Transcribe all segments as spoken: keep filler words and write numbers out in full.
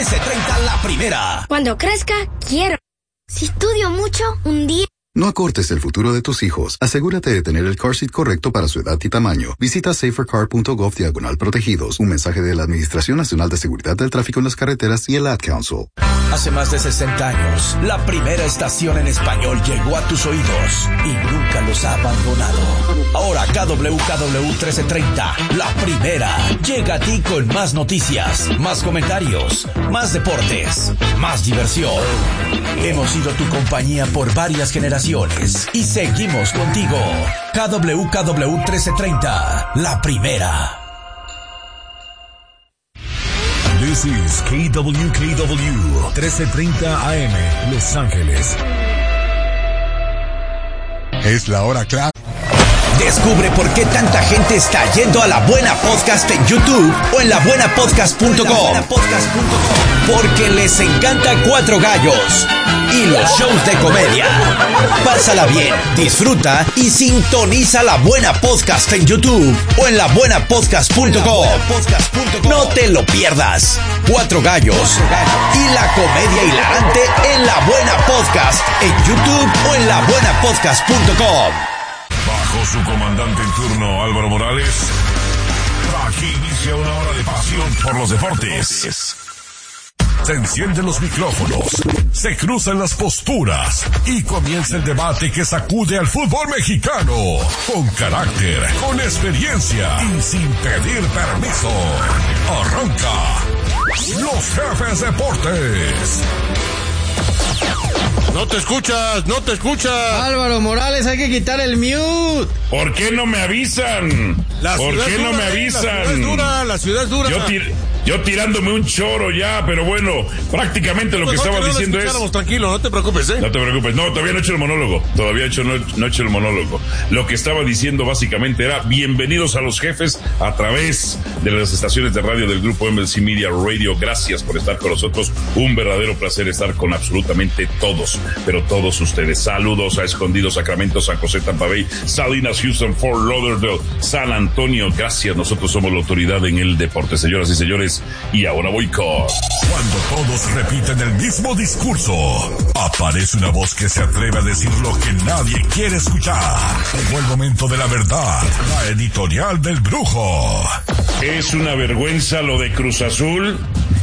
trece treinta La Primera. Cuando crezca, quiero. Si estudio mucho, un día... No acortes el futuro de tus hijos. Asegúrate de tener el car seat correcto para su edad y tamaño. Visita safercar.gov diagonal protegidos. Un mensaje de la Administración Nacional de Seguridad del Tráfico en las Carreteras y el Ad Council. Hace más de sesenta años, la primera estación en español llegó a tus oídos y nunca los ha abandonado. Ahora K W K W trece treinta, La Primera, llega a ti con más noticias, más comentarios, más deportes, más diversión. Hemos sido tu compañía por varias generaciones y seguimos contigo. K W K W trece treinta, La Primera. This is K W K W trece treinta A M, Los Ángeles. Es la hora clave. Descubre por qué tanta gente está yendo a La Buena Podcast en YouTube o en la buena podcast punto com. Porque les encanta Cuatro Gallos y los shows de comedia. Pásala bien, disfruta y sintoniza La Buena Podcast en YouTube o en la buena podcast punto com. No te lo pierdas. Cuatro Gallos y la comedia hilarante en La Buena Podcast en YouTube o en la buena podcast punto com. Bajo su comandante en turno, Álvaro Morales, aquí inicia una hora de pasión por los deportes. Se encienden los micrófonos, se cruzan las posturas y comienza el debate que sacude al fútbol mexicano. Con carácter, con experiencia y sin pedir permiso. Arranca Los Jefes Deportes. No te escuchas, no te escuchas. Álvaro Morales, hay que quitar el mute. ¿Por qué no me avisan? La ¿Por qué dura, no me eh, avisan? La ciudad es dura, la ciudad es dura. Yo, tir, yo tirándome un choro ya, pero bueno, prácticamente lo pues que no, estaba que no diciendo es... Tranquilo, no te preocupes, ¿eh? No te preocupes, no, todavía no he hecho el monólogo, todavía he hecho, no, no he hecho el monólogo. Lo que estaba diciendo básicamente era, bienvenidos a Los Jefes a través de las estaciones de radio del grupo M L C Media Radio. Gracias por estar con nosotros, un verdadero placer estar con absolutamente todos, pero todos ustedes. Saludos a Escondido, Sacramento, San José, Tampa Bay, Salinas, Houston, Fort Lauderdale, San Antonio. Gracias, nosotros somos la autoridad en el deporte, señoras y señores, y ahora voy con... Cuando todos repiten el mismo discurso, aparece una voz que se atreve a decir lo que nadie quiere escuchar. Llegó el momento de la verdad, la editorial del Brujo. Es una vergüenza lo de Cruz Azul.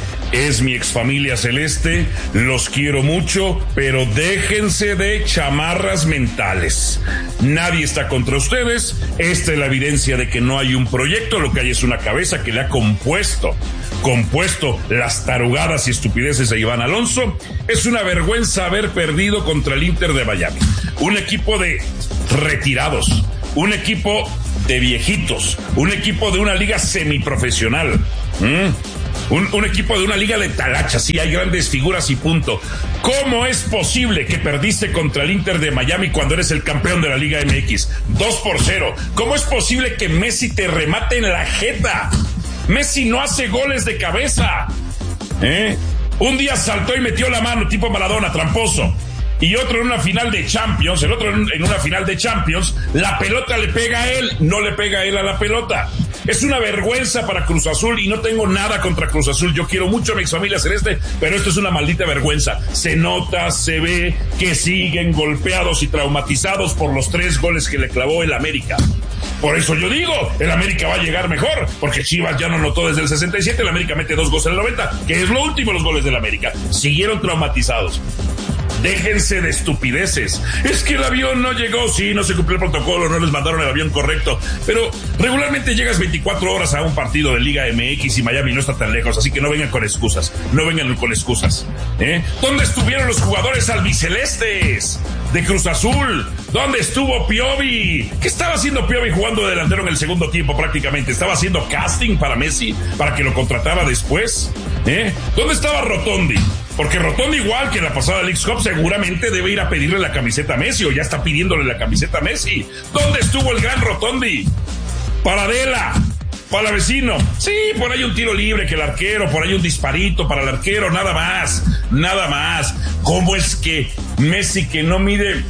Es mi exfamilia celeste, los quiero mucho, pero déjense de chamarras mentales. Nadie está contra ustedes, esta es la evidencia de que no hay un proyecto, lo que hay es una cabeza que le ha compuesto, compuesto las tarugadas y estupideces de Iván Alonso. Es una vergüenza haber perdido contra el Inter de Miami, un equipo de retirados, un equipo de viejitos, un equipo de una liga semiprofesional. ¿Mm? Un, un equipo de una liga de talachas, sí, hay grandes figuras y punto. ¿Cómo es posible que perdiste contra el Inter de Miami cuando eres el campeón de la Liga M X? dos por cero. ¿Cómo es posible que Messi te remate en la jeta? Messi no hace goles de cabeza. ¿Eh? Un día saltó y metió la mano, tipo Maradona, tramposo. Y otro en una final de Champions, el otro en una final de Champions, la pelota le pega a él, no le pega a él a la pelota. Es una vergüenza para Cruz Azul y no tengo nada contra Cruz Azul. Yo quiero mucho a mi exfamilia celeste, pero esto es una maldita vergüenza. Se nota, se ve que siguen golpeados y traumatizados por los tres goles que le clavó el América. Por eso yo digo, el América va a llegar mejor, porque Chivas ya no notó desde el sesenta y siete, el América mete dos goles en el noventa, que es lo último los goles del América. Siguieron traumatizados. Déjense de estupideces. Es que el avión no llegó, sí, no se cumplió el protocolo, no les mandaron el avión correcto, pero regularmente llegas veinticuatro horas a un partido de Liga M X y Miami no está tan lejos, así que no vengan con excusas, no vengan con excusas. ¿Eh? ¿Dónde estuvieron los jugadores albicelestes de Cruz Azul? ¿Dónde estuvo Piovi? ¿Qué estaba haciendo Piovi jugando de delantero en el segundo tiempo prácticamente? ¿Estaba haciendo casting para Messi para que lo contratara después? ¿Eh? ¿Dónde estaba Rotondi? Porque Rotondi, igual que en la pasada Leagues Cup, seguramente debe ir a pedirle la camiseta a Messi, o ya está pidiéndole la camiseta a Messi. ¿Dónde estuvo el gran Rotondi? Paradela, para vecino. Sí, por ahí un tiro libre que el arquero, por ahí un disparito para el arquero, nada más, nada más. ¿Cómo es que Messi, que no mide,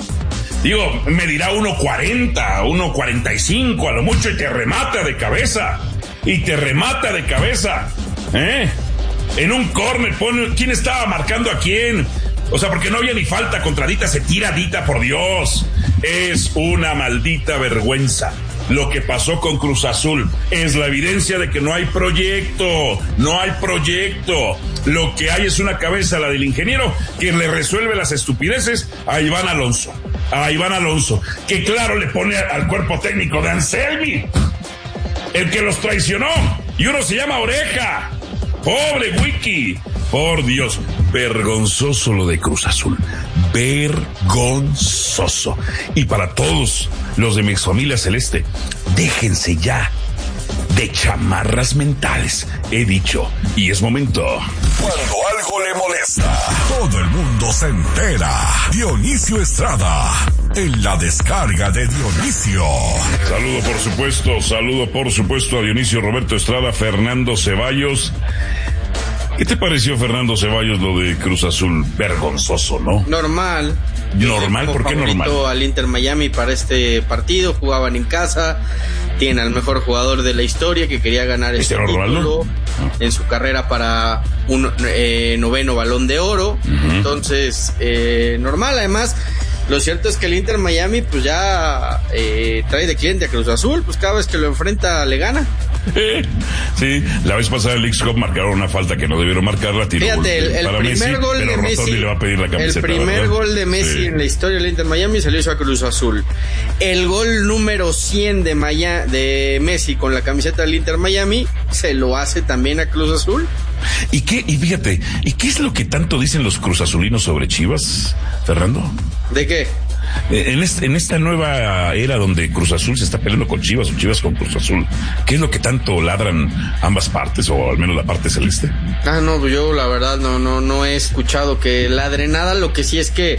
digo, me dirá uno cuarenta, uno cuarenta y cinco a lo mucho, y te remata de cabeza? Y te remata de cabeza, ¿eh? En un córner pone quién estaba marcando a quién. O sea, porque no había ni falta, contradita, se tira Dita, por Dios. Es una maldita vergüenza. Lo que pasó con Cruz Azul es la evidencia de que no hay proyecto, no hay proyecto. Lo que hay es una cabeza, la del ingeniero, que le resuelve las estupideces a Iván Alonso. A Iván Alonso, que claro le pone al cuerpo técnico de Anselmi, el que los traicionó. Y uno se llama Oreja. Pobre Wiki. Por Dios, vergonzoso lo de Cruz Azul. Vergonzoso. Y para todos los de mi exfamilia celeste, déjense ya de chamarras mentales. He dicho, y es momento. Cuando algo le molesta, todo el mundo se entera. Dionisio Estrada, en la descarga de Dionisio. Saludo por supuesto, saludo por supuesto a Dionisio Roberto Estrada, Fernando Ceballos. ¿Qué te pareció, Fernando Ceballos, lo de Cruz Azul? Vergonzoso, ¿no? Normal. Normal, ¿por qué normal? Al Inter Miami para este partido, jugaban en casa, tienen al mejor jugador de la historia que quería ganar este título Ronaldo? en su carrera para un eh, noveno Balón de Oro. Uh-huh. Entonces, eh, normal. Además, lo cierto es que el Inter Miami pues ya eh, trae de cliente a Cruz Azul, pues cada vez que lo enfrenta le gana. Sí, la vez pasada el X-Cup marcaron una falta que no debieron marcarla. Fíjate, el, el primer Messi, gol de Messi, le va a pedir la camiseta, el primer ¿verdad? gol de Messi sí. en la historia del Inter Miami se lo hizo a Cruz Azul. El gol número cien de, Maya, de Messi con la camiseta del Inter Miami se lo hace también a Cruz Azul. ¿Y qué? Y fíjate, ¿y qué es lo que tanto dicen los cruzazulinos sobre Chivas, Fernando? ¿De qué? En, este, en esta nueva era donde Cruz Azul se está peleando con Chivas o Chivas con Cruz Azul, ¿qué es lo que tanto ladran ambas partes o al menos la parte celeste? Ah, no, yo la verdad no no no he escuchado que ladre nada. Lo que sí es que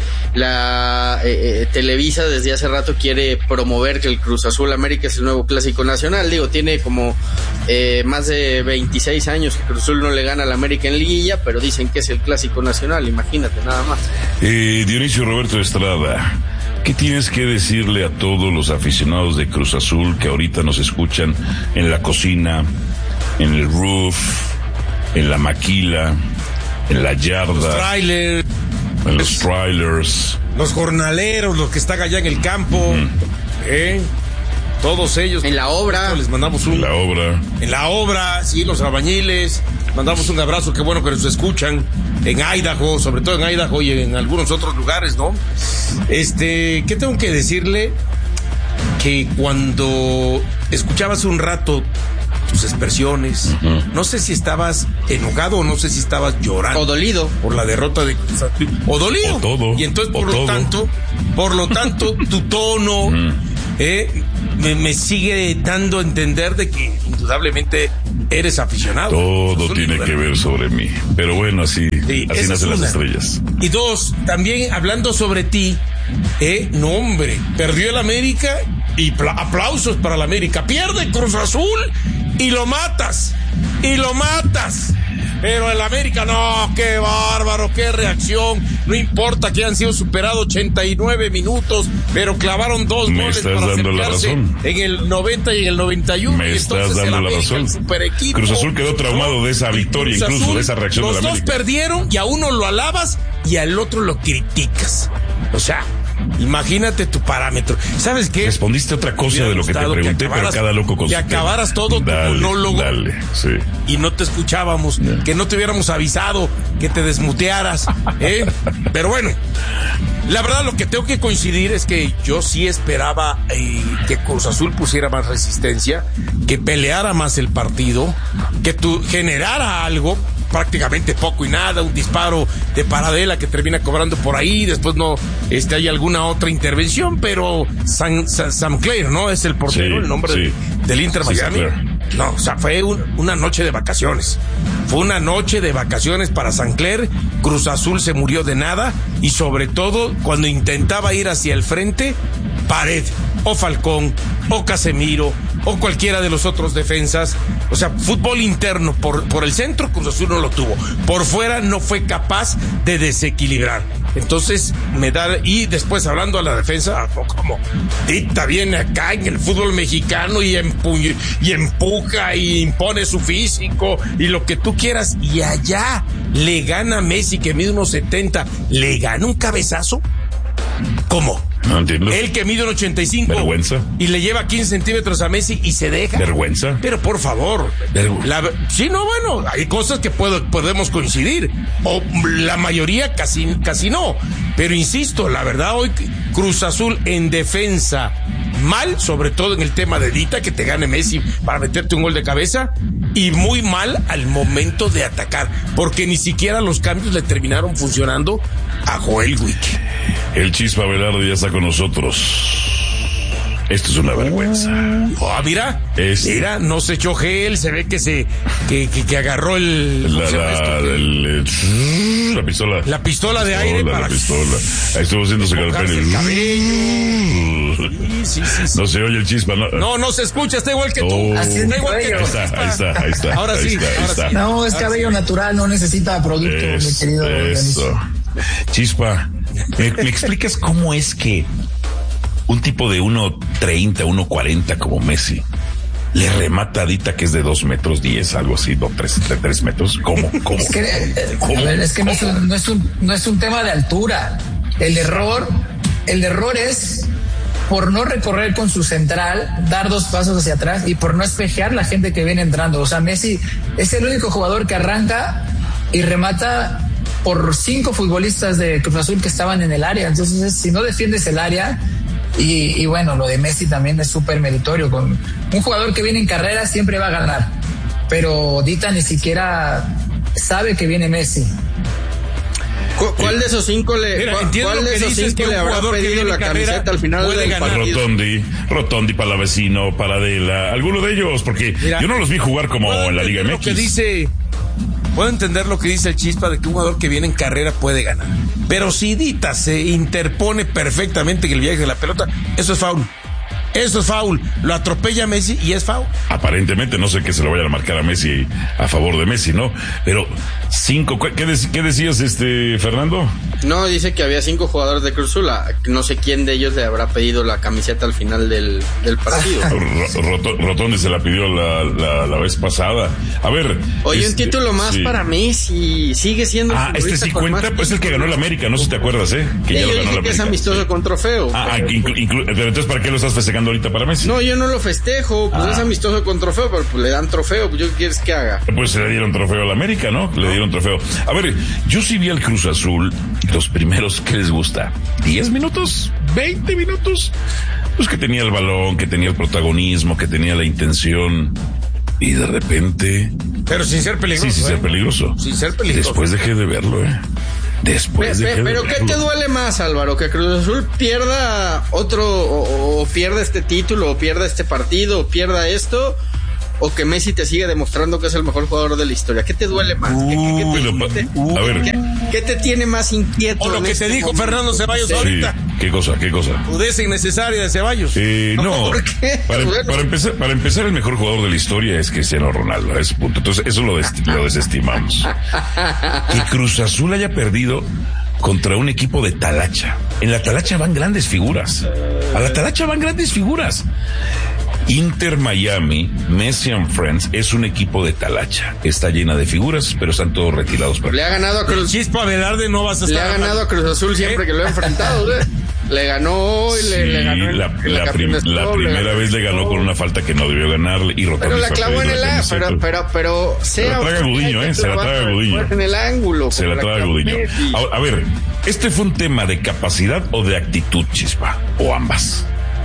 la eh, eh, Televisa desde hace rato quiere promover que el Cruz Azul América es el nuevo clásico nacional. Digo, tiene como eh, más de veintiséis años que Cruz Azul no le gana al América en liguilla, pero dicen que es el clásico nacional, imagínate nada más. Eh, Dionisio Roberto Estrada, ¿qué tienes que decirle a todos los aficionados de Cruz Azul que ahorita nos escuchan en la cocina, en el roof, en la maquila, en la yarda, los trailers, en los trailers, los jornaleros, los que están allá en el campo, mm. ¿eh? Todos ellos. En la obra. Les mandamos un. En la obra. En la obra, sí, los albañiles. Mandamos un abrazo, qué bueno que nos escuchan. En Idaho, sobre todo en Idaho y en algunos otros lugares, ¿no? Este, ¿qué tengo que decirle? Que cuando escuchabas un rato tus expresiones, uh-huh. no sé si estabas enojado o no sé si estabas llorando. O dolido. Por la derrota de Cruz Azul. O dolido. O todo. Y entonces, o por todo. lo tanto, por lo tanto, tu tono, uh-huh. eh, me, me sigue dando a entender de que indudablemente eres aficionado. Todo tiene que ver sobre mí. Pero bueno, así, sí, así nacen las estrellas. Y dos, también hablando sobre ti, eh, no hombre, perdió el América y pla- aplausos para el América. Pierde Cruz Azul y lo matas. Y lo matas. Pero el América, no, qué bárbaro, qué reacción. No importa que han sido superados ochenta y nueve minutos, pero clavaron dos Me goles estás para dando la razón. En el noventa y en el noventa y uno. Me y estás dando la razón. Cruz Azul quedó traumado de esa victoria, Cruz incluso Azul, de esa reacción de la América. Los dos perdieron y a uno lo alabas y al otro lo criticas. O sea, imagínate tu parámetro. ¿Sabes qué? Respondiste otra cosa de lo que te pregunté, que pero cada loco con que su acabaras todo dale, tu monólogo. Dale, sí. Y no te escuchábamos, yeah. que no te hubiéramos avisado, que te desmutearas, ¿eh? Pero bueno, la verdad lo que tengo que coincidir es que yo sí esperaba eh, que Cruz Azul pusiera más resistencia, que peleara más el partido, que tu, generara algo. Prácticamente poco y nada, un disparo de Paradela que termina cobrando por ahí, después no este, hay alguna otra intervención, pero Sam, Sam, Sam Clair, ¿no? Es el portero, sí, el nombre sí. del, del Inter Miami. Sí, no, o sea, fue un, una noche de vacaciones. Fue una noche de vacaciones para Sam Clair. Cruz Azul se murió de nada y sobre todo cuando intentaba ir hacia el frente, Pared o Falcón o Casemiro o cualquiera de los otros defensas O sea, fútbol interno por, por el centro, Cruz Azul no lo tuvo. Por fuera no fue capaz de desequilibrar. Entonces, me da... Y después, hablando a la defensa, como Dita viene acá en el fútbol mexicano y, empu- y empuja y impone su físico y lo que tú quieras. Y allá le gana Messi, que mide unos setenta. ¿Le gana un cabezazo? ¿Cómo? No entiendo. Él que mide un ochenta y cinco. Vergüenza. Y le lleva quince centímetros a Messi y se deja. Vergüenza. Pero por favor. Vergü- La, sí, no, bueno, hay cosas que puedo, podemos coincidir. O la mayoría casi, casi no. Pero insisto, la verdad hoy Cruz Azul en defensa mal, sobre todo en el tema de Dita, que te gane Messi para meterte un gol de cabeza, y muy mal al momento de atacar, porque ni siquiera los cambios le terminaron funcionando a Joel Wick. El Chispa Velarde ya está con nosotros. Esto es una vergüenza. Ah, mira, Es- mira, no se echó gel, se ve que se, que, que, que agarró el, ¿cómo La, se llama la, esto? el, eh, la pistola. La pistola de aire Pistola, para la pistola. Ahí estuvo haciendo sacar el mojarse el pene. cabello. Sí, sí, sí, sí. No se oye el Chispa, ¿no? No, no se escucha, está igual que tú. Oh. Así es Está mi igual que cabello. tú. Ahí está, ahí está, ahí está. Ahora ahí sí, está, ahí ahora está. sí. No, es cabello natural, no necesita producto, mi Es- querido eso. Dionisio. Chispa, ¿me, me explicas cómo es que un tipo de uno treinta, uno cuarenta como Messi le remata a Dita, que es de dos metros diez, algo así, dos, tres, de tres metros? ¿Cómo? ¿Cómo? Es que, eh, ¿Cómo? a ver, es que no es, un, no, es un, no es un tema de altura. El error, el error es por no recorrer con su central, dar dos pasos hacia atrás y por no espejear la gente que viene entrando. O sea, Messi es el único jugador que arranca y remata por cinco futbolistas de Cruz Azul que estaban en el área. Entonces, si no defiendes el área, y, y bueno, lo de Messi también es súper meritorio. Con un jugador que viene en carrera siempre va a ganar, pero Dita ni siquiera sabe que viene Messi. ¿Cu- ¿Cuál de esos cinco le, Mira, cuál, entiendo cuál lo de que esos dices, cinco que le un habrá jugador que pedido viene la en carrera camiseta al final puede del ganar. partido? Rotondi, Rotondi, Palavecino, Paradela, alguno de ellos, porque Mira, yo no los vi jugar como puedo en la Liga entender M X. Lo que dice, puedo entender lo que dice el Chispa de que un jugador que viene en carrera puede ganar. Pero si Dita se interpone perfectamente en el viaje de la pelota, eso es foul. Eso es foul. Lo atropella Messi y es foul. Aparentemente, no sé qué se lo vayan a marcar a Messi a favor de Messi, ¿no? Pero cinco, ¿qué, dec- qué decías, este, Fernando? No, dice que había cinco jugadores de Cruz Azul. a- No sé quién de ellos le habrá pedido la camiseta al final del, del partido. Ro- Roto- Rotondi se la pidió la, la, la vez pasada. A ver. Oye, un este, título más sí. para Messi. Sigue siendo el Ah, este futbolista sí con cuenta, más pues el que ganó el América, no sé si te acuerdas, ¿eh? Que Sí, ya yo lo ganó dije el que es América. amistoso Sí. con trofeo. Ah, ah, pero- inclu- inclu- pero entonces, ¿para qué lo estás festejando ahorita para Messi? No, yo no lo festejo, pues Ah. es amistoso con trofeo, pero pues le dan trofeo, pues yo qué quieres que haga. Pues se le dieron trofeo a la América, ¿no? Le dieron trofeo. A ver, yo sí vi al Cruz Azul, los primeros, ¿qué les gusta? ¿diez minutos? ¿veinte minutos? Pues que tenía el balón, que tenía el protagonismo, que tenía la intención. Y de repente... Pero sin ser peligroso. Sí, sin ¿eh? ser peligroso. Sin ser peligroso. Después dejé de verlo, ¿eh? Después Pe- dejé pe- de pero verlo. ¿qué te duele más, Álvaro? ¿Que Cruz Azul pierda otro, o, o pierda este título, o pierda este partido, o pierda esto, o que Messi te siga demostrando que es el mejor jugador de la historia? ¿Qué te duele más? ¿Qué, qué- qué te, Uy, lo- qué te- a ver. ¿qué, qué te tiene más inquieto? O lo en que este te dijo momento? Fernando Ceballos Sí. Sí, ahorita. ¿qué cosa, qué cosa? Rudeza innecesaria de Ceballos. Eh, no, ¿Por qué? Para, Bueno. para empezar, para empezar, el mejor jugador de la historia es Cristiano Ronaldo, a ese punto. Entonces, eso lo, des- lo desestimamos. Que Cruz Azul haya perdido contra un equipo de Talacha. En la Talacha van grandes figuras. A la Talacha van grandes figuras. Inter Miami, Messi and Friends, es un equipo de Talacha. Está llena de figuras, pero están todos retirados. Le ha ganado a Cruz Chispa Velarde no vas a Le estar. ha ganado a Cruz Azul siempre ¿Eh? que lo ha enfrentado, ¿eh? Le ganó hoy, le, Sí, le ganó en la, en la prim- Campeones la Cup, primera ganó vez le ganó Cup. con una falta que no debió ganarle y Rotondi Pero la fue a clavó en pedir el la ángulo, camiseta. pero, pero, pero, sea Se la traga usted Gudiño, que ¿eh? Se la va traga a- Gudiño. En el ángulo. Se como la traga clavó Gudiño. Messi. A, a ver, ¿este fue un tema de capacidad o de actitud, Chispa? ¿O ambas?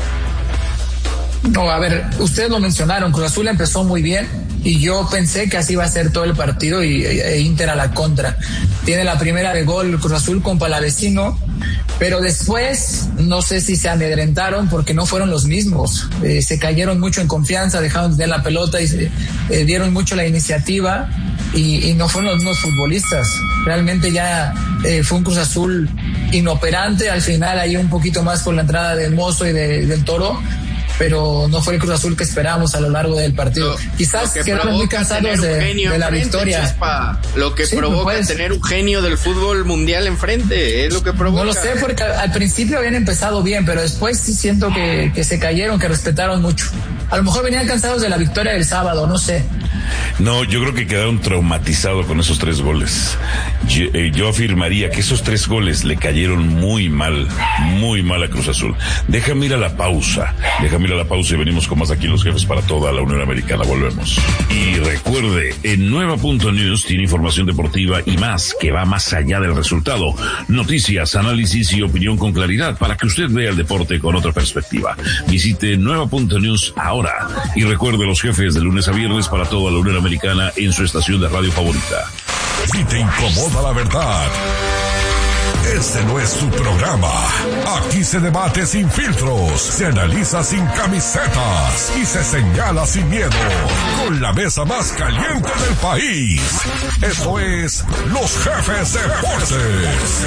No, a ver, ustedes lo mencionaron, Cruz Azul empezó muy bien y yo pensé que así iba a ser todo el partido y e Inter a la contra. Tiene la primera de gol Cruz Azul con Palavecino, pero después no sé si se amedrentaron porque no fueron los mismos. Eh, se cayeron mucho en confianza, dejaron de tener la pelota y se, eh, dieron mucho la iniciativa y, y no fueron los mismos futbolistas. Realmente ya eh, fue un Cruz Azul inoperante, al final ahí un poquito más por la entrada de Mozo y de, del Toro. pero no fue el Cruz Azul que esperábamos a lo largo del partido. Lo, Quizás lo quedaron muy cansados de, de la victoria. Chispa, lo que sí, provoca puedes... tener un genio del fútbol mundial enfrente, es lo que provoca. No lo sé, porque al, al principio habían empezado bien, pero después sí siento que, que se cayeron, que respetaron mucho. A lo mejor venían cansados de la victoria del sábado, no sé. No, yo creo que quedaron traumatizados con esos tres goles. Yo, eh, yo afirmaría que esos tres goles le cayeron muy mal, muy mal a Cruz Azul. Déjame ir a la pausa, déjame ir a la pausa y venimos con más aquí Los Jefes para toda la Unión Americana. Volvemos. Y recuerde, en Nueva Punto News tiene información deportiva y más que va más allá del resultado. Noticias, análisis y opinión con claridad para que usted vea el deporte con otra perspectiva. Visite Nueva Punto News ahora y recuerde Los Jefes de lunes a viernes para toda la Unión Americana en su estación de radio favorita. Si te incomoda la verdad, este no es su programa. Aquí se debate sin filtros, se analiza sin camisetas y se señala sin miedo. Con la mesa más caliente del país. Esto es Los Jefes Deportes.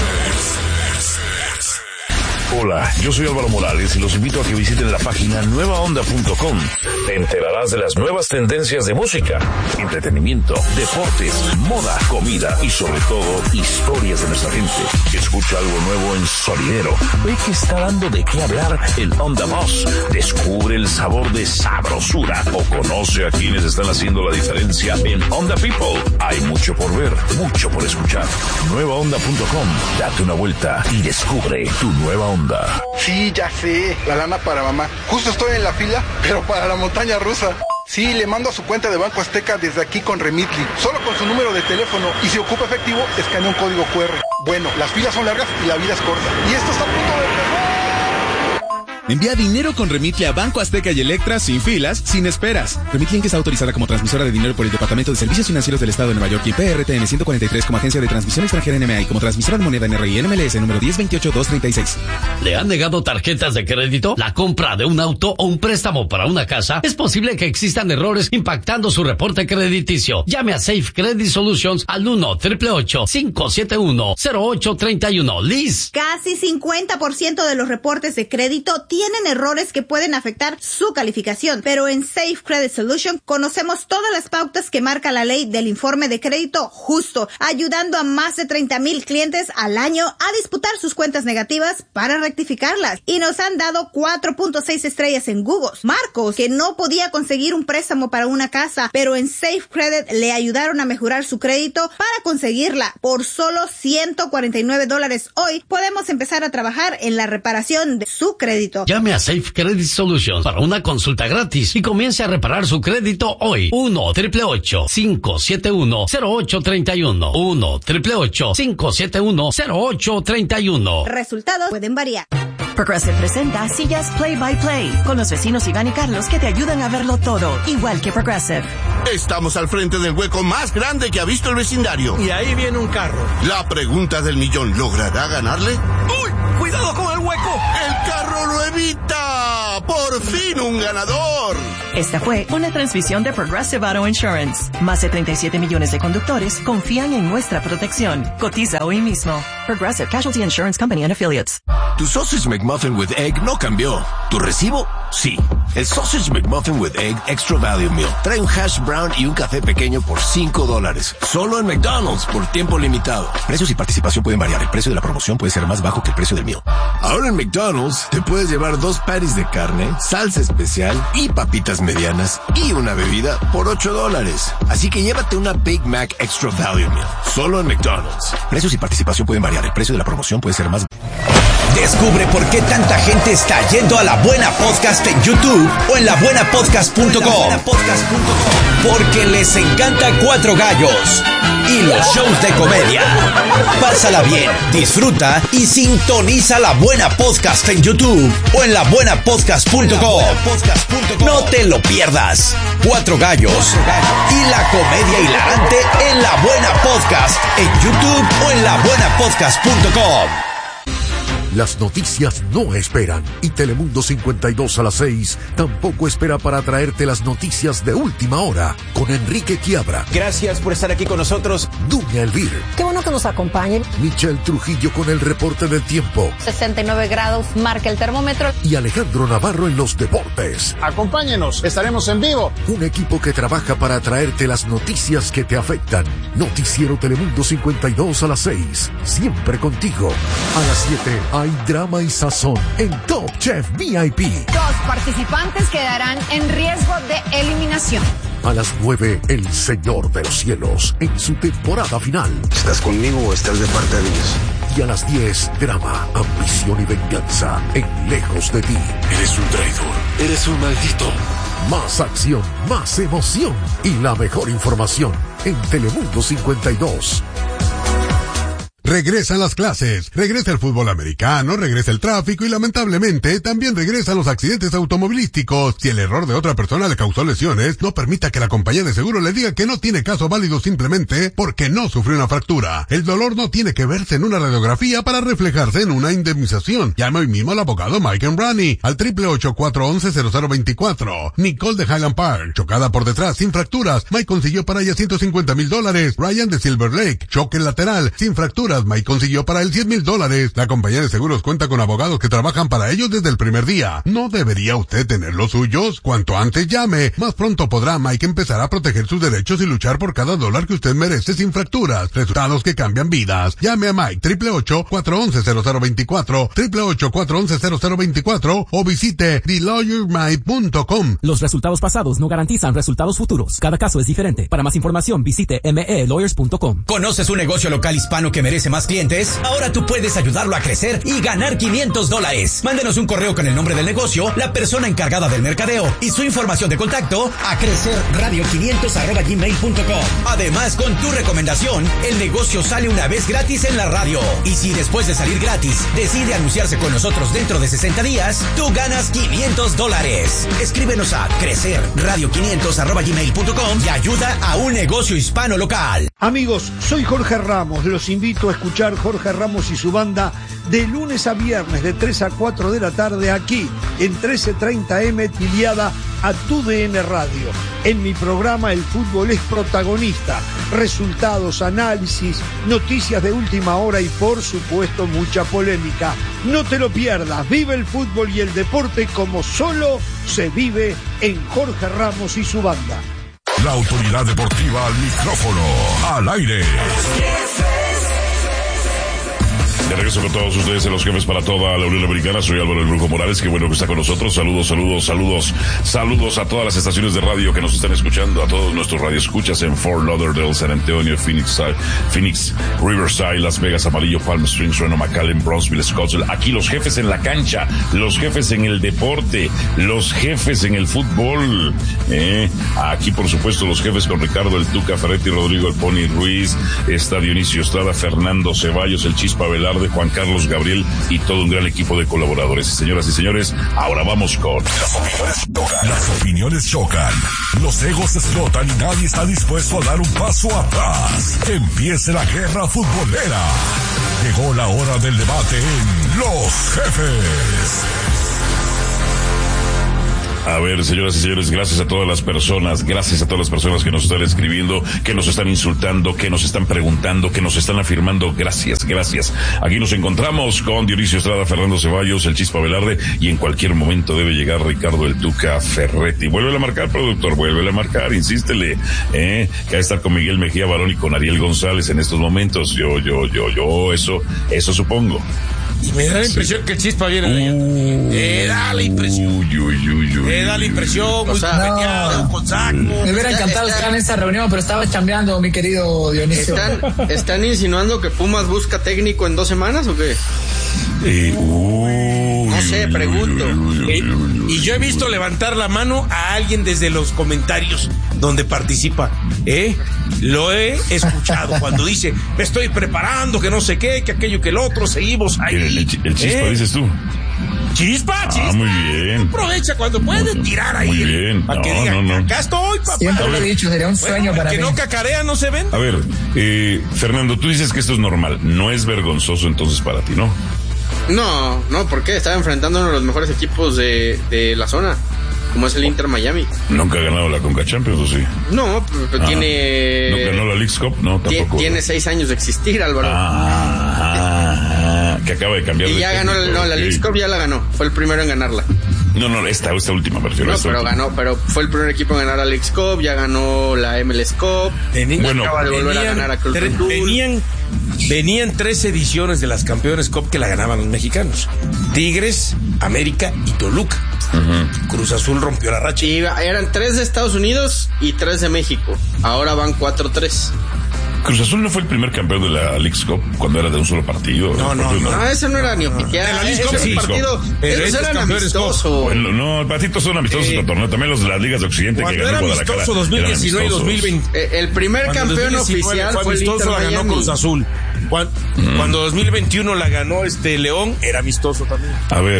Hola, yo soy Álvaro Morales y los invito a que visiten la página nueva onda punto com. Te enterarás de las nuevas tendencias de música, entretenimiento, deportes, moda, comida y sobre todo historias de nuestra gente. Escucha algo nuevo en Sonidero. Ve que está dando de qué hablar el Onda Boss. Descubre el sabor de sabrosura o conoce a quienes están haciendo la diferencia en Onda People. Hay mucho por ver, mucho por escuchar. nueva onda punto com. Date una vuelta y descubre tu nueva onda. Sí, ya sé, la lana para mamá. Justo estoy en la fila, pero para la montaña rusa. Sí, le mando a su cuenta de Banco Azteca desde aquí con Remitly. Solo con su número de teléfono. Y si ocupa efectivo, escanea un código cu erre. Bueno, las filas son largas y la vida es corta. Y esto está a punto de empezar. Envía dinero con Remitly a Banco Azteca y Electra sin filas, sin esperas. Remitly está autorizada como transmisora de dinero por el Departamento de Servicios Financieros del Estado de Nueva York y P R T N ciento cuarenta y tres como agencia de transmisión extranjera N M A y como transmisora de moneda N R I N M L S número diez veintiocho dos treinta y seis. ¿Le han negado tarjetas de crédito? ¿La compra de un auto o un préstamo para una casa? Es posible que existan errores impactando su reporte crediticio. Llame a Safe Credit Solutions al uno, ocho ocho ocho, cinco siete uno, cero ocho tres uno. Liz. Casi cincuenta por ciento de los reportes de crédito tienen errores que pueden afectar su calificación, pero en Safe Credit Solution conocemos todas las pautas que marca la ley del informe de crédito justo, ayudando a más de treinta mil clientes al año a disputar sus cuentas negativas para rectificarlas, y nos han dado cuatro punto seis estrellas en Google. Marcos, que no podía conseguir un préstamo para una casa, pero en Safe Credit le ayudaron a mejorar su crédito para conseguirla. Por solo ciento cuarenta y nueve dólares hoy podemos empezar a trabajar en la reparación de su crédito. Llame a Safe Credit Solutions para una consulta gratis y comience a reparar su crédito hoy. uno, ocho ocho ocho, cinco siete uno, cero ocho tres uno. uno, ocho ocho ocho, cinco siete uno, cero ocho tres uno. Resultados pueden variar. Progressive presenta Sillas Play by Play con los vecinos Iván y Carlos que te ayudan a verlo todo, igual que Progressive. Estamos al frente del hueco más grande que ha visto el vecindario. Y ahí viene un carro. La pregunta del millón, ¿logrará ganarle? ¡Uy! ¡Cuidado con el hueco! ¡El carro lo evita! ¡Por fin un ganador! Esta fue una transmisión de Progressive Auto Insurance. Más de treinta y siete millones de conductores confían en nuestra protección. Cotiza hoy mismo. Progressive Casualty Insurance Company and Affiliates. Tu Sausage McMuffin with Egg no cambió. ¿Tu recibo? Sí. El Sausage McMuffin with Egg Extra Value Meal trae un hash brown y un café pequeño por cinco dólares. Solo en McDonald's por tiempo limitado. Precios y participación pueden variar. El precio de la promoción puede ser más bajo que el precio del meal. Ahora en McDonald's te puedes llevar dos patties de carne, salsa especial y papitas medianas y una bebida por ocho dólares. Así que llévate una Big Mac Extra Value Meal. Solo en McDonald's. Precios y participación pueden variar. El precio de la promoción puede ser más. Descubre por qué tanta gente está yendo a La Buena Podcast en YouTube o en la buena podcast punto com. Porque les encanta Cuatro Gallos y los shows de comedia. Pásala bien, disfruta y sintoniza La Buena Podcast en YouTube o en la buena podcast punto com. No te lo pierdas. Cuatro Gallos y la comedia hilarante en La Buena Podcast en YouTube o en la buena podcast punto com. Las noticias no esperan y Telemundo cincuenta y dos a las seis tampoco espera para traerte las noticias de última hora con Enrique Quiabra. Gracias por estar aquí con nosotros. Dunia Elvir. Qué bueno que nos acompañen. Michelle Trujillo con el reporte del tiempo. sesenta y nueve grados marca el termómetro. Y Alejandro Navarro en los deportes. Acompáñenos, estaremos en vivo. Un equipo que trabaja para traerte las noticias que te afectan. Noticiero Telemundo cincuenta y dos a las seis. Siempre contigo. A las siete hay drama y sazón en Top Chef V I P. Dos participantes quedarán en riesgo de eliminación. A las nueve, El Señor de los Cielos en su temporada final. ¿Estás conmigo o estás de parte de Dios? Y a las diez, drama, ambición y venganza en Lejos de ti. Eres un traidor. Eres un maldito. Más acción, más emoción y la mejor información en Telemundo cincuenta y dos. Regresan las clases, regresa el fútbol americano, regresa el tráfico y lamentablemente también regresan los accidentes automovilísticos. Si el error de otra persona le causó lesiones, no permita que la compañía de seguro le diga que no tiene caso válido simplemente porque no sufrió una fractura. El dolor no tiene que verse en una radiografía para reflejarse en una indemnización. Llame hoy mismo al abogado Mike Embrani al triple ocho, cuatro once, cero cero veinticuatro. Nicole de Highland Park, chocada por detrás sin fracturas. Mike consiguió para ella ciento cincuenta mil dólares. Ryan de Silver Lake, choque lateral sin fracturas. Mike consiguió para él cien mil dólares. La compañía de seguros cuenta con abogados que trabajan para ellos desde el primer día. ¿No debería usted tener los suyos? Cuanto antes llame, más pronto podrá Mike empezar a proteger sus derechos y luchar por cada dólar que usted merece sin fracturas. Resultados que cambian vidas. Llame a Mike triple ocho, cuatro once, cero cero veinticuatro, triple ocho, cuatro once, cero cero veinticuatro o visite the lawyer mike punto com. Los resultados pasados no garantizan resultados futuros. Cada caso es diferente. Para más información visite m e lawyers punto com. ¿Conoces un negocio local hispano que merece más clientes? Ahora tú puedes ayudarlo a crecer y ganar quinientos dólares. Mándenos un correo con el nombre del negocio, la persona encargada del mercadeo y su información de contacto a crecerradio quinientos arroba gmail punto com. Además, con tu recomendación, el negocio sale una vez gratis en la radio. Y si después de salir gratis decide anunciarse con nosotros dentro de sesenta días, tú ganas quinientos dólares. Escríbenos a crecerradio quinientos arroba gmail punto com y ayuda a un negocio hispano local. Amigos, soy Jorge Ramos. Los invito a escuchar Jorge Ramos y su banda de lunes a viernes de tres a cuatro de la tarde aquí en trece treinta eme tiliada a tu D N Radio. En mi programa el fútbol es protagonista, resultados, análisis, noticias de última hora y por supuesto mucha polémica. No te lo pierdas, vive el fútbol y el deporte como solo se vive en Jorge Ramos y su banda. La autoridad deportiva al micrófono, al aire. De regreso con todos ustedes en Los Jefes para toda la Unión Americana. Soy Álvaro El Brujo Morales, qué bueno que está con nosotros. Saludos, saludos, saludos, saludos a todas las estaciones de radio que nos están escuchando, a todos nuestros radioescuchas en Fort Lauderdale, San Antonio, Phoenix, Phoenix, Riverside, Las Vegas, Amarillo, Palm Springs, Reno, McAllen, Bronzeville, Scottsdale. Aquí los jefes en la cancha, los jefes en el deporte, los jefes en el fútbol. Eh, aquí, por supuesto, los jefes con Ricardo El Tuca Ferretti, Rodrigo El Pony Ruiz, está Dionisio Estrada, Fernando Ceballos, el Chispa Velarde, de Juan Carlos Gabriel y todo un gran equipo de colaboradores. Señoras y señores, ahora vamos con Las opiniones chocan. Las opiniones chocan. Los egos explotan y nadie está dispuesto a dar un paso atrás. Que empiece la guerra futbolera. Llegó la hora del debate en Los Jefes. A ver, señoras y señores, gracias a todas las personas, gracias a todas las personas que nos están escribiendo, que nos están insultando, que nos están preguntando, que nos están afirmando. Gracias, gracias. Aquí nos encontramos con Dionisio Estrada, Fernando Ceballos, el Chispa Velarde, y en cualquier momento debe llegar Ricardo El Tuca Ferretti. Vuelve a marcar, productor, vuelve a marcar, insístele, eh, que va a estar con Miguel Mejía Barón y con Ariel González en estos momentos. Yo, yo, yo, yo, eso, eso supongo. Y me da la impresión sí. que el Chispa viene de uh, Me da la impresión. Uy, uy, uy, uy, me da la impresión, muy peñado, no, con saco. Me hubiera encantado estar en esta reunión, pero estaba chambeando, mi querido Dionisio. ¿Están, ¿Están insinuando que Pumas busca técnico en dos semanas o qué? Eh, uh, no sé, pregunto. Eh, y yo he visto levantar la mano a alguien desde los comentarios donde participa, ¿eh? Lo he escuchado cuando dice, me estoy preparando, que no sé qué, que aquello, que el otro, seguimos ahí. El, el, el Chispa, ¿eh? Dices tú. Chispa, Chispa. Ah, muy bien. Aprovecha cuando puede tirar ahí. Muy bien. Para no, que diga, no, no. acá estoy, papá. Siempre lo he dicho, sería un sueño bueno, para que mí. Que no cacarea, no se ven. A ver, eh, Fernando, tú dices que esto es normal. No es vergonzoso entonces para ti, ¿no? No, no, ¿por qué? Estaba enfrentando uno de los mejores equipos de, de la zona, como es el Inter Miami. ¿Nunca ha ganado la Conca Champions o sí? No, pero ah, tiene... ¿No ganó la Leagues Cup? No, tampoco. Tiene seis años de existir, Álvaro. Ah, que acaba de cambiar. Y de ya técnico. ganó, no, la Leagues Cup ya la ganó, fue el primero en ganarla. No, no, esta, esta última versión. No, esta pero última. ganó, pero fue el primer equipo en ganar la Leagues Cup, ya ganó la M L S Cup. Venían, bueno, acaba de volver venían, a ganar a Cruz tre- Azul. venían, venían tres ediciones de las Campeones Cup que la ganaban los mexicanos. Tigres, América y Toluca. Uh-huh. Cruz Azul rompió la racha. Y eran tres de Estados Unidos y tres de México. Ahora van cuatro tres. Cruz Azul no fue el primer campeón de la Leagues Cup cuando era de un solo partido. No, no, no. No, eso no era ni oficial. En la Leagues Cup ese sí. partido, Pero esos eran amistosos. Bueno, no, el partido son amistosos Eh, en torneo. También los de las ligas de Occidente Cuando que ganó era Guadalajara. amistoso dos mil diecinueve y dos mil veinte. Eh, el primer Cuando campeón dos mil diecinueve oficial fue el amistoso, Inter la ganó Miami. Cruz Azul. Cuando, mm. cuando dos mil veintiuno la ganó este León, era amistoso también. A ver,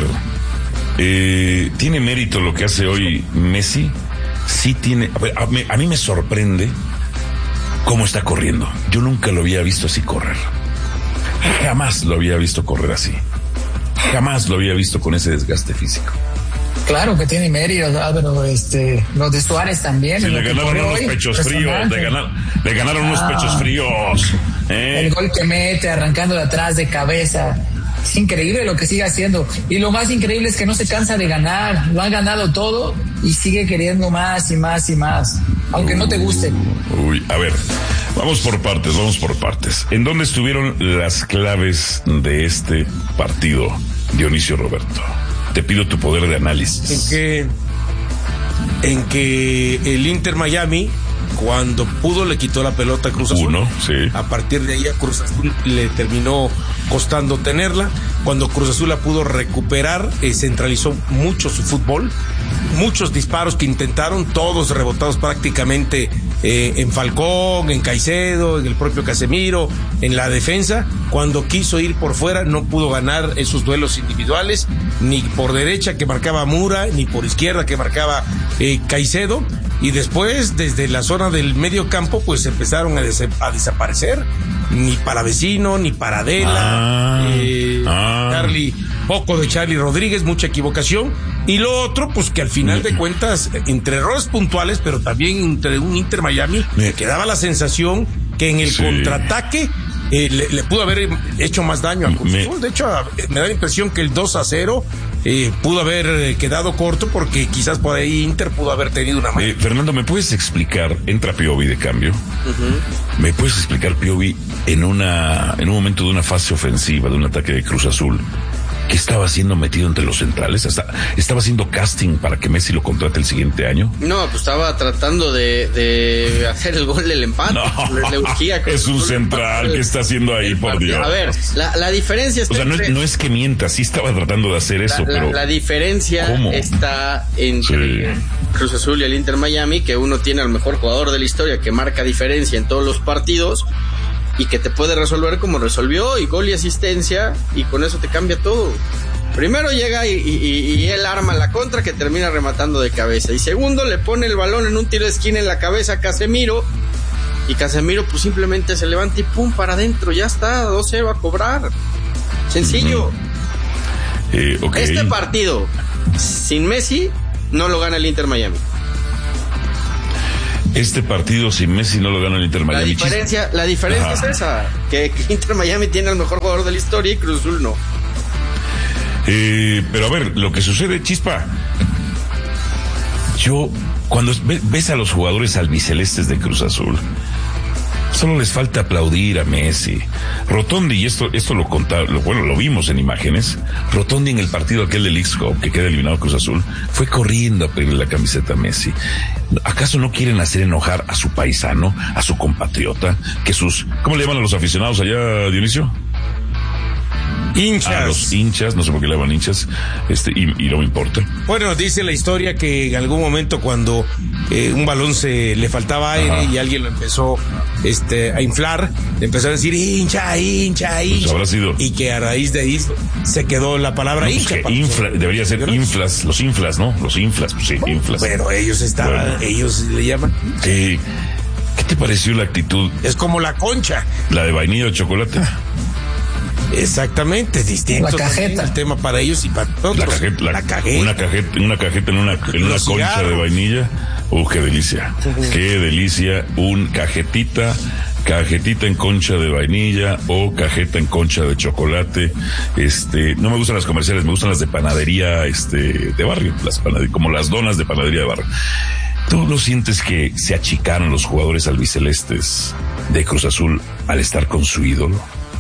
eh, ¿tiene mérito lo que hace hoy Messi? Sí tiene. A, ver, a, me, a mí me sorprende cómo está corriendo. Yo nunca lo había visto así correr. Jamás lo había visto correr así. Jamás lo había visto con ese desgaste físico. Claro que tiene mérito, Álvaro. Este, los de Suárez también. Sí, le ganaron unos hoy, pechos fríos. Le, ganar, le ganaron ah, unos pechos fríos. ¿eh? El gol que mete, arrancando de atrás de cabeza. Es increíble lo que sigue haciendo. Y lo más increíble es que no se cansa de ganar. Lo han ganado todo y sigue queriendo más y más y más. Aunque uh, no te guste. Uy, a ver, vamos por partes, vamos por partes. ¿En dónde estuvieron las claves de este partido, Dionisio Roberto? Te pido tu poder de análisis. En que, en que el Inter Miami, cuando pudo, le quitó la pelota a Cruz Azul. Uno, sí. A partir de ahí a Cruz Azul le terminó costando tenerla. Cuando Cruz Azul la pudo recuperar, eh, centralizó mucho su fútbol. Muchos disparos que intentaron, todos rebotados prácticamente eh, en Falcón, en Caicedo, en el propio Casemiro, en la defensa. Cuando quiso ir por fuera, no pudo ganar esos duelos individuales, ni por derecha que marcaba Mura, ni por izquierda que marcaba eh, Caicedo. Y después, desde la zona del medio campo, pues empezaron a, des- a desaparecer. Ni para Vecino, ni para Adela, ah, eh, ah. Charlie, poco de Charlie Rodríguez, mucha equivocación. Y lo otro, pues que al final de cuentas, entre errores puntuales, pero también entre un Inter Miami, me quedaba la sensación que en el sí. contraataque eh, le, le pudo haber hecho más daño a Cruz Azul. De hecho, me da la impresión que el dos a cero eh, pudo haber quedado corto, porque quizás por ahí Inter pudo haber tenido una mano. Eh, Fernando, ¿me puedes explicar? Entra Piovi de cambio. Uh-huh. ¿Me puedes explicar, Piovi, en una en un momento de una fase ofensiva, de un ataque de Cruz Azul, qué estaba haciendo metido entre los centrales? Hasta estaba haciendo casting para que Messi lo contrate el siguiente año. No, pues estaba tratando de, de hacer el gol del empate. No, le, le urgía es un central que está haciendo ahí, por Dios. A ver, la, la diferencia está o sea, no, entre... es, no es que mienta, sí estaba tratando de hacer eso, la, pero... La, la diferencia ¿cómo? está entre sí. Cruz Azul y el Inter Miami, que uno tiene al mejor jugador de la historia, que marca diferencia en todos los partidos y que te puede resolver como resolvió, y gol y asistencia, y con eso te cambia todo. Primero llega y, y, y él arma la contra, que termina rematando de cabeza. Y segundo, le pone el balón en un tiro de esquina en la cabeza a Casemiro. Y Casemiro pues simplemente se levanta y pum, para adentro. Ya está, dos cero a cobrar. Sencillo. Uh-huh. eh, okay. Este partido, sin Messi, no lo gana el Inter Miami. Este partido sin Messi no lo gana el Inter Miami. La diferencia, la diferencia es esa, que Inter Miami tiene al mejor jugador de la historia y Cruz Azul no. Eh, pero a ver, lo que sucede, Chispa, yo, cuando ves a los jugadores albicelestes de Cruz Azul, solo les falta aplaudir a Messi. Rotondi, y esto, esto lo contaba, lo, bueno, lo vimos en imágenes, Rotondi en el partido aquel del Leagues Cup, que queda eliminado Cruz Azul, fue corriendo a pedirle la camiseta a Messi. ¿Acaso no quieren hacer enojar a su paisano, a su compatriota, que sus, ¿cómo le llaman a los aficionados allá, Dionisio? Hinchas. A los hinchas, no sé por qué le llaman hinchas, este, y, y no me importa. Bueno, dice la historia que en algún momento cuando eh, un balón se le faltaba aire, ajá, y alguien lo empezó este, a inflar, le empezó a decir hincha, hincha, hincha. Pues habrá sido. Y que a raíz de ahí se quedó la palabra no, hincha. Pues infla, debería ser inflas, los inflas, ¿no? Los inflas, pues sí, inflas. Pero ellos estaban, bueno, ellos le llaman. Sí. ¿Qué te pareció la actitud? Es como la concha. La de vainilla o chocolate. Exactamente, distinto. La cajeta. El tema para ellos y para nosotros. La cajeta, la, la cajeta. Una cajeta, una cajeta en una, en una concha cigarros. de vainilla. Uh, qué delicia. Qué delicia. Un cajetita. Cajetita en concha de vainilla o cajeta en concha de chocolate. Este, no me gustan las comerciales, me gustan las de panadería, este, de barrio, las panade- como las donas de panadería de barrio. ¿Tú no sientes que se achicaron los jugadores albicelestes de Cruz Azul al estar con su ídolo?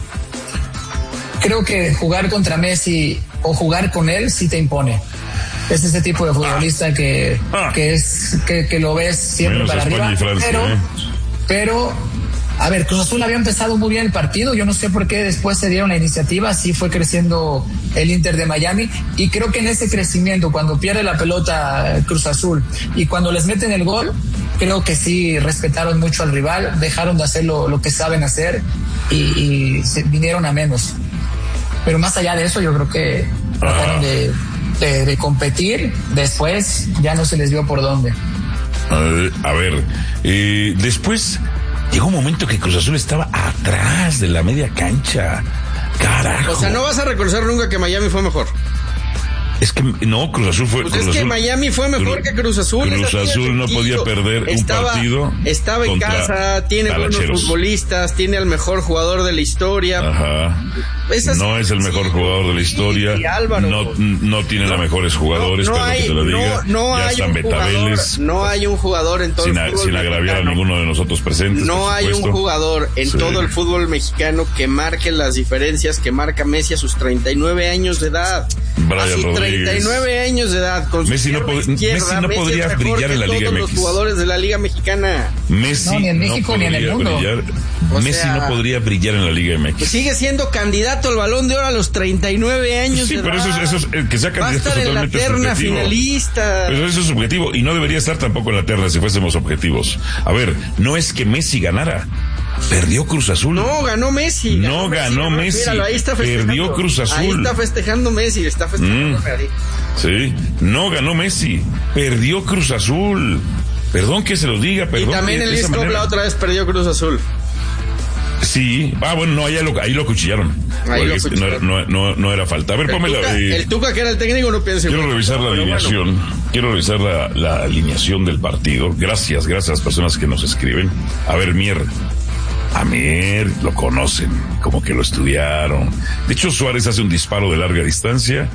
Creo que jugar contra Messi o jugar con él sí te impone. Es ese tipo de futbolista que, Ah. que es que, que lo ves siempre Menos para España arriba. y Francia, pero, ¿eh? pero, a ver, Cruz Azul había empezado muy bien el partido. Yo no sé por qué después se dieron la iniciativa. Así fue creciendo el Inter de Miami. Y creo que en ese crecimiento, cuando pierde la pelota Cruz Azul y cuando les meten el gol, creo que sí respetaron mucho al rival, dejaron de hacer lo, lo que saben hacer y, y se vinieron a menos. Pero más allá de eso, yo creo que trataron de, de, de competir. Después ya no se les dio por dónde. Uh, a ver, eh, después llegó un momento que Cruz Azul estaba atrás de la media cancha. Carajo. O sea, no vas a reconocer nunca que Miami fue mejor. Es que no, Cruz Azul fue. Pues Cruz es que Azul, Miami fue mejor Cruz, que Cruz Azul. Cruz es así de Azul no sencillo. podía perder estaba, un partido. Estaba en contra casa, tiene buenos talacheros. futbolistas, tiene al mejor jugador de la historia. Ajá. Es así, no es el mejor sí, jugador de la historia. sí, Álvaro. No, no tiene los mejores jugadores, No, no perdón hay, que te lo diga. no, no ya hay están un jugador, betabeles. no hay un jugador en todo Sin, el a, fútbol sin agraviar mexicano. a ninguno de nosotros presentes. No por hay un supuesto. jugador en Sí. todo el fútbol mexicano que marque las diferencias que marca Messi a sus treinta y nueve años de edad. Brian a sus Rodríguez. treinta y nueve años de edad. Con Messi su no, pod- izquierda, Messi no Messi podría es mejor brillar que en la Liga todos M los X. jugadores de la Liga Mexicana. Messi No, ni en México no ni en el podría mundo. brillar. O Messi sea, no podría brillar en la Liga M X. Pues sigue siendo candidato al Balón de Oro a los treinta y nueve años Sí, de pero edad. eso es, eso es el que sea Va a candidato estar en la totalmente terna subjetivo. finalista. Pero eso es subjetivo y no debería estar tampoco en la terna si fuésemos objetivos. A ver, no es que Messi ganara. Perdió Cruz Azul. No, ganó Messi. No ganó Messi. Míralo, ahí está festejando. Perdió Cruz Azul. Ahí está festejando Messi, está festejando Mm. Messi. Sí, no ganó Messi. Perdió Cruz Azul. Perdón que se los diga, Y perdón. también que el de esa Isco manera- la otra vez perdió Cruz Azul. Sí. Ah, bueno, no, ahí lo, ahí lo acuchillaron. Ahí Porque lo es que no, era- no, no, no era falta. A ver, El ponme la... Tuca, eh, el Tuca, que era el técnico, no piensa Quiero igual. revisar la Pero alineación. bueno. Quiero revisar la, la alineación del partido. Gracias, gracias a las personas que nos escriben. A ver, Mier. A Mier lo conocen, como que lo estudiaron. De hecho, Suárez hace un disparo de larga distancia.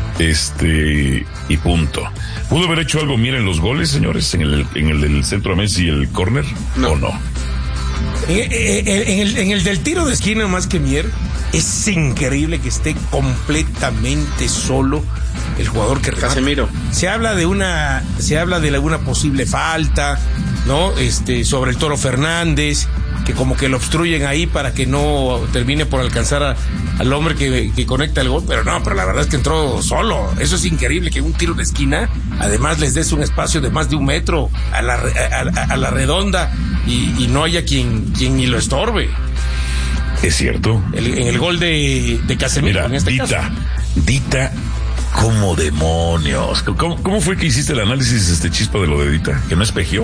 Este, y punto. ¿Pudo haber hecho algo Mier en los goles, señores? En el, en el del centro a Messi y el córner. ¿O no? En, en- en el, en el del tiro de esquina más que Mier, es increíble que esté completamente solo el jugador que remata. Casemiro. Se habla de una, se habla de alguna posible falta, ¿no? Este, sobre el Toro Fernández, que como que lo obstruyen ahí para que no termine por alcanzar a- al hombre que, que conecta el gol, pero no, pero la verdad es que entró solo. Eso es increíble, que un tiro de esquina, además les des un espacio de más de un metro a la, re- a, a- a la redonda y, y no haya quien, quien ni lo estorbe. Es cierto. El- en el gol de, de Casemiro, Mira, en este Dita, caso. Dita, como demonios. ¿Cómo, ¿Cómo fue que hiciste el análisis, este chispa de lo de Dita? ¿Que no espejió?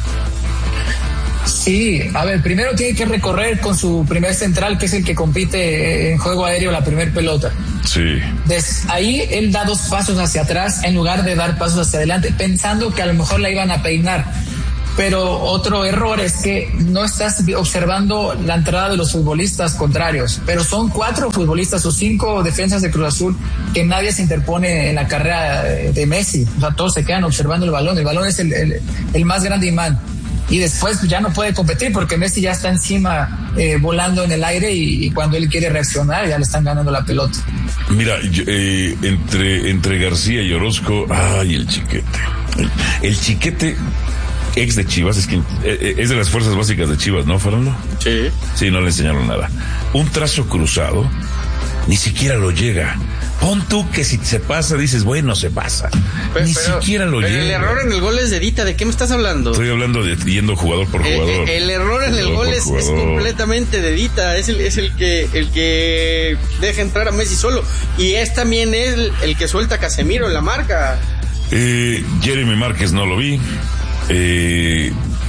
Sí, a ver, primero tiene que recorrer con su primer central, que es el que compite en juego aéreo la primer pelota. Sí. Des, ahí él da dos pasos hacia atrás en lugar de dar pasos hacia adelante, pensando que a lo mejor la iban a peinar. Pero otro error es que no estás observando la entrada de los futbolistas contrarios. Pero son cuatro futbolistas o cinco defensas de Cruz Azul que nadie se interpone en la carrera de Messi. O sea, todos se quedan observando el balón. El balón es el, el, el más grande imán. Y después ya no puede competir porque Messi ya está encima eh, volando en el aire y, y cuando él quiere reaccionar ya le están ganando la pelota. Mira, yo, eh, entre, entre García y Orozco, ay, el Chiquete. El, el Chiquete, ex de Chivas, es, que, eh, es de las fuerzas básicas de Chivas, ¿no, Fernando? Sí. Sí, no le enseñaron nada. Un trazo cruzado, ni siquiera lo llega. Pon tú que si se pasa, dices, bueno, se pasa. Pero, ni pero- siquiera lo pero llega. el error en el gol es de Dita. ¿De qué me estás hablando? Estoy hablando de yendo jugador por Eh, jugador. eh, el error en el Jugador gol por es, es jugador. completamente de Dita. Es el, es el que el que deja entrar a Messi solo. Y es también el, el que suelta a Casemiro en la marca. Eh, Jeremy Márquez no lo vi. Eh,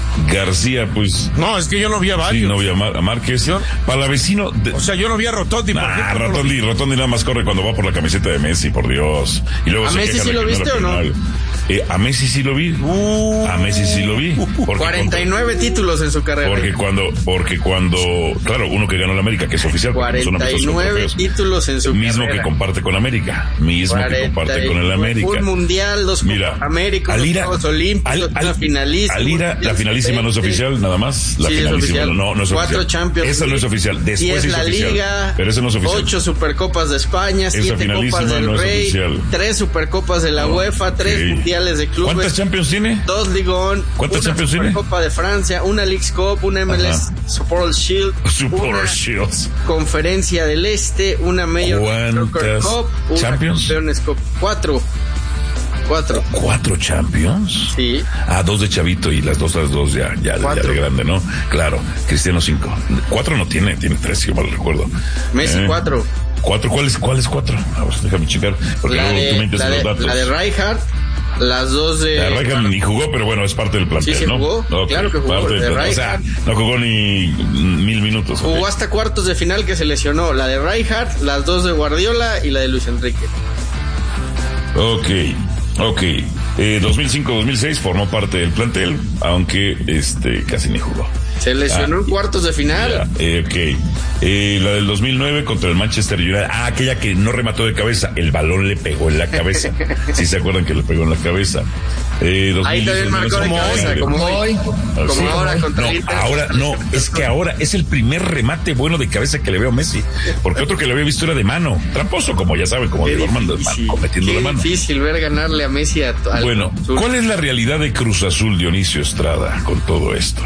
García, pues... No, es que yo no vi a varios. Sí, no vi a, Mar- a Márquez. ¿Yo? Palavecino... De... O sea, yo no vi a Rotondi. Nah, por ejemplo, Rotondi, no Rotondi nada más corre cuando va por la camiseta de Messi, por Dios. Y luego ¿A se Messi queja sí de lo que viste era o no? penal. Eh, a Messi sí lo vi. Uh, a Messi sí lo vi. cuarenta y nueve cuando, títulos en su carrera. Porque cuando, porque cuando, claro, uno que ganó la América, que es oficial. cuarenta y nueve títulos en su mismo carrera. Mismo que comparte con América. Mismo que comparte con el América. Un mundial, dos Mira, América, Alira, dos Juegos Olímpicos, al, al, una finalísima. Alira, la finalísima no es oficial, nada más. La sí, finalísima es no, no es Cuatro oficial. Champions. Esa no es oficial. Después es la oficial. Liga, pero esa no es oficial. Ocho Supercopas de España, esa siete Copas del no Rey, oficial. tres Supercopas de la no, UEFA, tres okay. Mundiales de Clubes. ¿Cuántas Champions tiene? Dos Ligón. ¿Cuántas una Champions tiene? Supercopa de Francia, una Leagues Cup, una M L S Support Shield, Support Shields. Conferencia del Este, una Major Soccer Cup, una Champions? Campeones Cup. Cuatro. Cuatro. ¿Cuatro Champions? Sí. Ah, dos de chavito y las dos, las dos ya, ya, ya de grande, ¿no? Claro. Cristiano cinco. Cuatro no tiene, tiene tres, si mal recuerdo. Messi eh, cuatro. ¿Cuatro? ¿Cuál es, cuál es cuatro? A ver, déjame checar. Porque la luego de, tú me entiendes la los de, datos. La de Rijkaard, las dos de... La de Rijkaard ni jugó, pero bueno, es parte del plantel, sí, sí, ¿no? jugó. Okay, claro que jugó. Parte de del, o sea, no jugó ni mil minutos. Jugó okay. hasta cuartos de final que se lesionó. La de Rijkaard, las dos de Guardiola y la de Luis Enrique. Ok, ok. Eh, dos mil cinco dos mil seis formó parte del plantel, aunque este casi ni jugó. Se lesionó ah, en cuartos de final. Ya, eh, ok. Eh, la del dos mil nueve contra el Manchester United. Ah, aquella que no remató de cabeza. El balón le pegó en la cabeza. Sí se acuerdan que le pegó en la cabeza. Eh, dos mil Ahí también marcó de cabeza, como hoy. Como sí, ahora contra no, el Inter. Ahora, no, es que ahora es el primer remate bueno de cabeza que le veo a Messi. Porque otro que le había visto era de mano. Tramposo, como ya sabe, como Diego Armando, cometiendo Qué la mano. difícil ver ganarle a Messi a, al Bueno, ¿cuál es la realidad de Cruz Azul, Dionisio Estrada, con todo esto?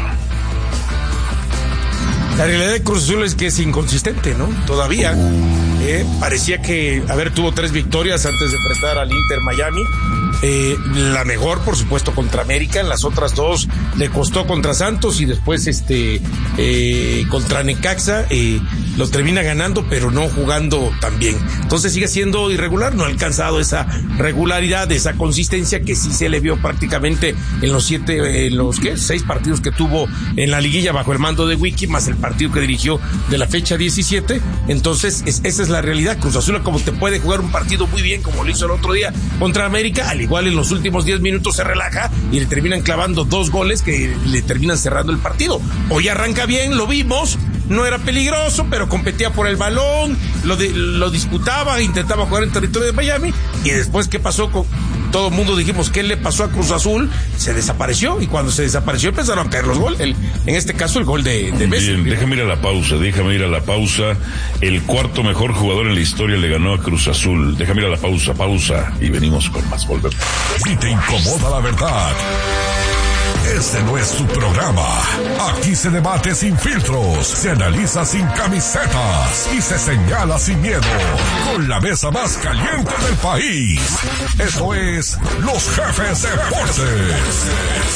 La realidad de Cruz Azul es que es inconsistente, ¿no? Todavía. Eh, parecía que, a ver, tuvo tres victorias antes de enfrentar al Inter Miami. Eh, la mejor, por supuesto, contra América. En las otras dos le costó contra Santos y después este eh, contra Necaxa. Eh, lo termina ganando, pero no jugando tan bien. Entonces sigue siendo irregular. No ha alcanzado esa regularidad, esa consistencia que sí se le vio prácticamente en los siete, en los ¿qué? seis partidos que tuvo en la liguilla bajo el mando de Wiki, más el partido que dirigió de la fecha diecisiete. Entonces es, esa es la realidad. Cruz Azul, como te puede jugar un partido muy bien, como lo hizo el otro día contra América, al igual en los últimos diez minutos se relaja y le terminan clavando dos goles que le terminan cerrando el partido. Hoy arranca bien, lo vimos, no era peligroso, pero competía por el balón, lo, de, lo disputaba, intentaba jugar en territorio de Miami, y después, ¿qué pasó? Con todo el mundo dijimos, ¿qué le pasó a Cruz Azul? Se desapareció, y cuando se desapareció empezaron a caer los goles, el, en este caso el gol de, de Messi. Bien, déjame ir a la pausa, déjame ir a la pausa. El cuarto mejor jugador en la historia le ganó a Cruz Azul. Déjame ir a la pausa, pausa, y venimos con más. Volvemos. Si te incomoda la verdad, este no es su programa. Aquí se debate sin filtros, se analiza sin camisetas y se señala sin miedo. Con la mesa más caliente del país. Esto es Los Jefes Deportes.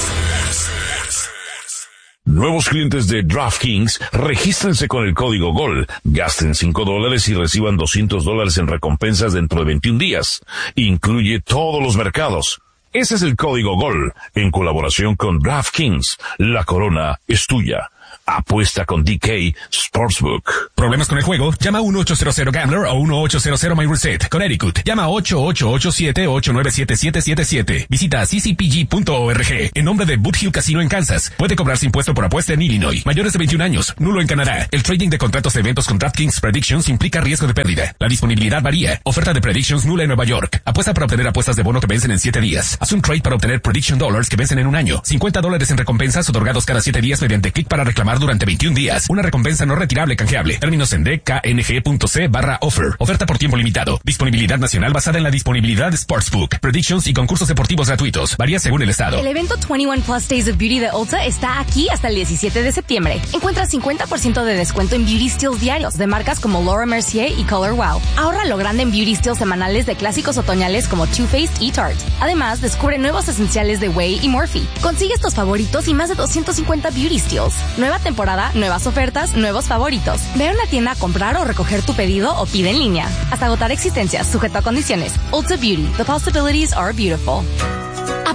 Nuevos clientes de DraftKings, regístrense con el código GOL, gasten cinco dólares y reciban doscientos dólares en recompensas dentro de veintiún días. Incluye todos los mercados. Ese es el código GOL, en colaboración con DraftKings. La corona es tuya. Apuesta con D K Sportsbook. ¿Problemas con el juego? Llama a uno ocho cero cero Gambler o uno ocho cero cero My Reset. Connecticut. Llama a ocho ocho ocho siete ocho nueve siete siete siete siete. Visita c c p g punto org. En nombre de Boot Hill Casino en Kansas. Puede cobrarse impuesto por apuesta en Illinois. Mayores de veintiún años. Nulo en Canadá. El trading de contratos de eventos con DraftKings Predictions implica riesgo de pérdida. La disponibilidad varía. Oferta de Predictions nula en Nueva York. Apuesta para obtener apuestas de bono que vencen en siete días. Haz un trade para obtener Prediction Dollars que vencen en un año. cincuenta dólares en recompensas otorgados cada siete días mediante clic para reclamar durante veintiún días. Una recompensa no retirable canjeable. Términos en d k n g punto c barra offer. Oferta por tiempo limitado. Disponibilidad nacional basada en la disponibilidad de Sportsbook. Predictions y concursos deportivos gratuitos. Varía según el estado. El evento veintiuno Plus Days of Beauty de Ulta está aquí hasta el diecisiete de septiembre. Encuentra cincuenta por ciento de descuento en Beauty Steals diarios de marcas como Laura Mercier y Color Wow. Ahorra lo grande en Beauty Steals semanales de clásicos otoñales como Too Faced y Tarte. Además, descubre nuevos esenciales de Way y Morphe. Consigue estos favoritos y más de doscientos cincuenta Beauty Steals. Nueva temporada, nuevas ofertas, nuevos favoritos. Ve a una tienda a comprar o recoger tu pedido o pide en línea. Hasta agotar existencias, sujeto a condiciones. Ulta Beauty. The possibilities are beautiful.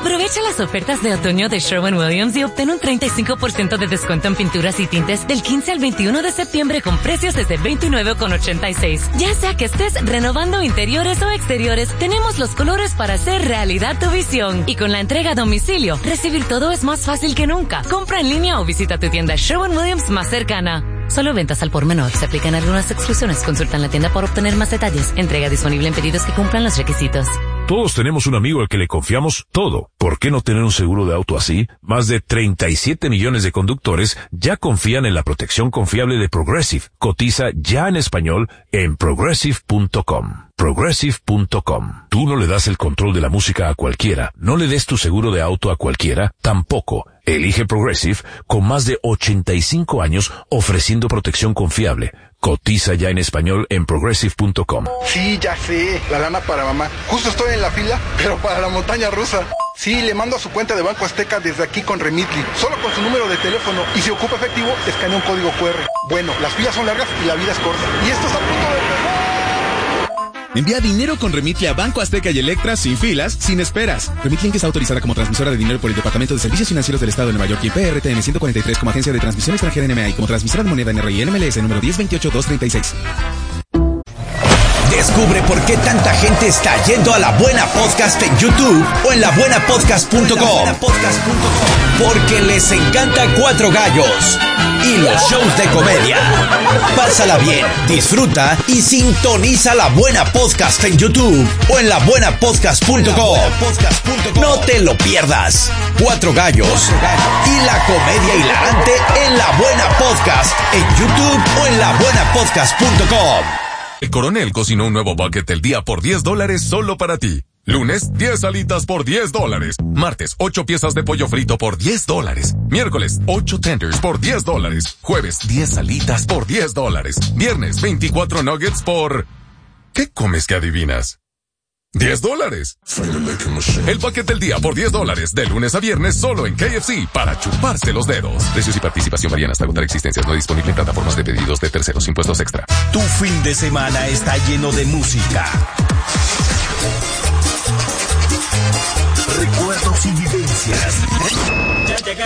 Aprovecha las ofertas de otoño de Sherwin-Williams y obtén un treinta y cinco por ciento de descuento en pinturas y tintes del quince al veintiuno de septiembre con precios desde veintinueve con ochenta y seis. Ya sea que estés renovando interiores o exteriores, tenemos los colores para hacer realidad tu visión. Y con la entrega a domicilio, recibir todo es más fácil que nunca. Compra en línea o visita tu tienda Sherwin-Williams más cercana. Solo ventas al por menor. Se aplican algunas exclusiones. Consulta en la tienda para obtener más detalles. Entrega disponible en pedidos que cumplan los requisitos. Todos tenemos un amigo al que le confiamos todo. ¿Por qué no tener un seguro de auto así? Más de treinta y siete millones de conductores ya confían en la protección confiable de Progressive. Cotiza ya en español en progressive punto com. progressive punto com. Tú no le das el control de la música a cualquiera. No le des tu seguro de auto a cualquiera. Tampoco. Elige Progressive con más de ochenta y cinco años ofreciendo protección confiable. Cotiza ya en español en progressive punto com. Sí, ya sé, la lana para mamá. Justo estoy en la fila, pero para la montaña rusa. Sí, le mando a su cuenta de Banco Azteca desde aquí con Remitly. Solo con su número de teléfono. Y si ocupa efectivo, escanea un código cu erre. Bueno, las filas son largas y la vida es corta. Y esto está a punto de empezar. Envía dinero con Remitly a Banco Azteca y Electra sin filas, sin esperas. Remitly está autorizada como transmisora de dinero por el Departamento de Servicios Financieros del Estado de Nueva York y P R T N ciento cuarenta y tres como agencia de transmisión extranjera N M A y como transmisora de moneda N R I N M L S número diez veintiocho dos treinta y seis. Descubre por qué tanta gente está yendo a La Buena Podcast en YouTube o en la buena podcast punto com. Porque les encanta Cuatro Gallos y los shows de comedia. Pásala bien, disfruta y sintoniza La Buena Podcast en YouTube o en la buena podcast punto com. No te lo pierdas. Cuatro Gallos y la comedia hilarante en La Buena Podcast en YouTube o en la buena podcast punto com. El Coronel cocinó un nuevo bucket del día por diez dólares solo para ti. Lunes, diez alitas por diez dólares. Martes, ocho piezas de pollo frito por diez dólares. Miércoles, ocho tenders por diez dólares. Jueves, diez alitas por diez dólares. Viernes, veinticuatro nuggets por... ¿Qué comes que adivinas? diez dólares. El bucket del día por diez dólares. De lunes a viernes solo en K F C para chuparse los dedos. Precios y participación varían hasta agotar existencias. No disponible en plataformas de pedidos de terceros. Impuestos extra. Tu fin de semana está lleno de música, recuerdos y vivencias.